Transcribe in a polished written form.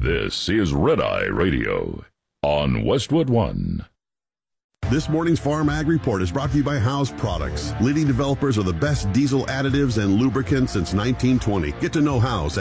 This is Red Eye Radio on Westwood One. This morning's Farm Ag Report is brought to you by House Products, leading developers of the best diesel additives and lubricants since 1920. Get to know House